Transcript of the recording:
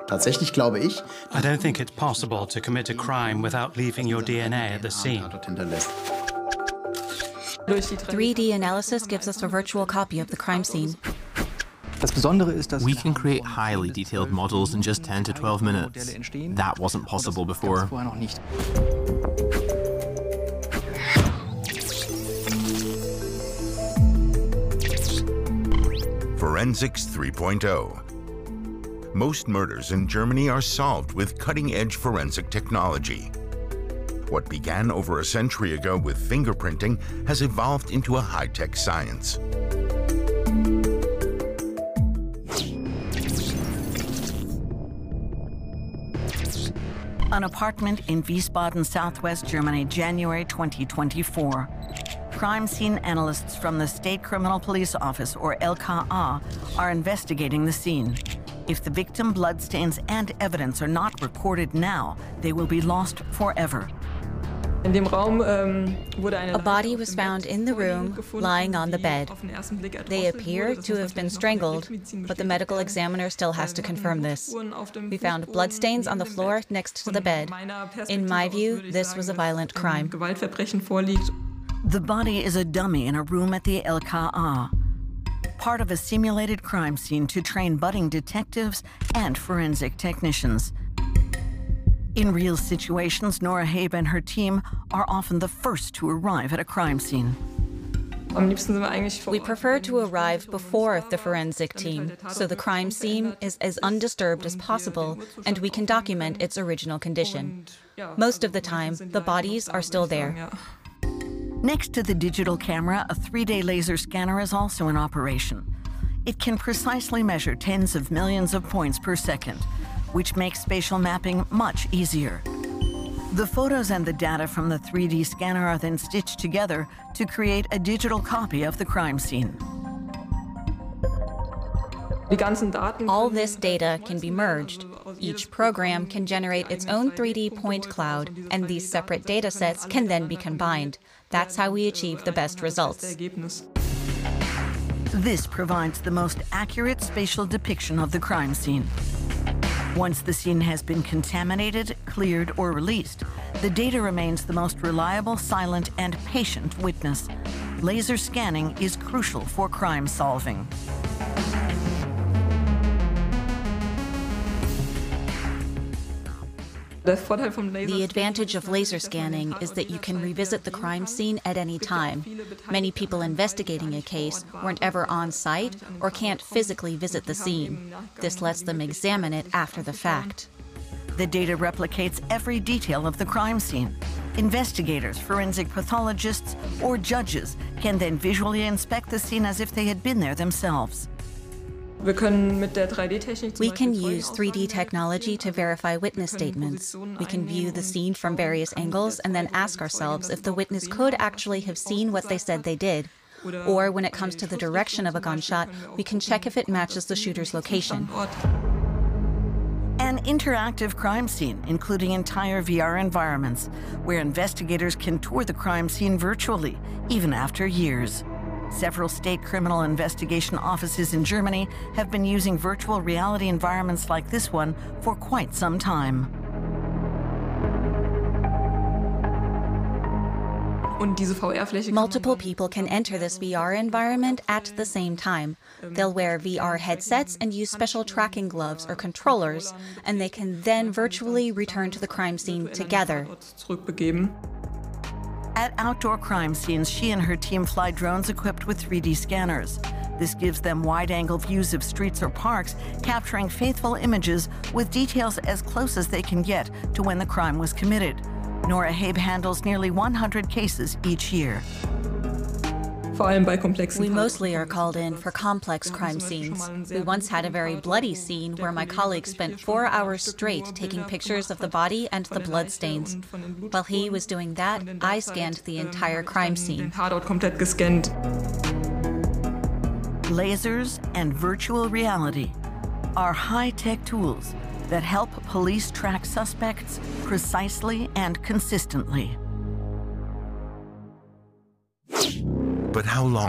Tatsächlich glaube ich, I don't think it's possible to commit a crime without leaving your DNA at the scene. 3D analysis gives us a virtual copy of the crime scene. We can create highly detailed models in just 10 to 12 minutes. That wasn't possible before. Forensics 3.0. Most murders in Germany are solved with cutting-edge forensic technology. What began over a century ago with fingerprinting has evolved into a high-tech science. An apartment in Wiesbaden, southwest Germany, January 2024. Crime scene analysts from the State Criminal Police Office, or LKA, are investigating the scene. If the victim bloodstains and evidence are not recorded now, they will be lost forever. A body was found in the room, lying on the bed. They appear to have been strangled, but the medical examiner still has to confirm this. We found bloodstains on the floor next to the bed. In my view, this was a violent crime. The body is a dummy in a room at the LKA, part of a simulated crime scene to train budding detectives and forensic technicians. In real situations, Nora Habe and her team are often the first to arrive at a crime scene. We prefer to arrive before the forensic team, so the crime scene is as undisturbed as possible and we can document its original condition. Most of the time, the bodies are still there. Next to the digital camera, a 3D laser scanner is also in operation. It can precisely measure tens of millions of points per second, which makes spatial mapping much easier. The photos and the data from the 3D scanner are then stitched together to create a digital copy of the crime scene. All this data can be merged. Each program can generate its own 3D point cloud, and these separate data sets can then be combined. That's how we achieve the best results. This provides the most accurate spatial depiction of the crime scene. Once the scene has been contaminated, cleared, or released, the data remains the most reliable, silent, and patient witness. Laser scanning is crucial for crime solving. The advantage of laser scanning is that you can revisit the crime scene at any time. Many people investigating a case weren't ever on site or can't physically visit the scene. This lets them examine it after the fact. The data replicates every detail of the crime scene. Investigators, forensic pathologists, or judges can then visually inspect the scene as if they had been there themselves. We can use 3D technology to verify witness statements. We can view the scene from various angles and then ask ourselves if the witness could actually have seen what they said they did. Or when it comes to the direction of a gunshot, we can check if it matches the shooter's location. An interactive crime scene, including entire VR environments, where investigators can tour the crime scene virtually, even after years. Several state criminal investigation offices in Germany have been using virtual reality environments like this one for quite some time. Multiple people can enter this VR environment at the same time. They'll wear VR headsets and use special tracking gloves or controllers, and they can then virtually return to the crime scene together. At outdoor crime scenes, she and her team fly drones equipped with 3D scanners. This gives them wide-angle views of streets or parks, capturing faithful images with details as close as they can get to when the crime was committed. Nora Habe handles nearly 100 cases each year. We mostly are called in for complex crime scenes. We once had a very bloody scene where my colleague spent 4 hours straight taking pictures of the body and the bloodstains. While he was doing that, I scanned the entire crime scene. Lasers and virtual reality are high-tech tools that help police track suspects precisely and consistently. But how long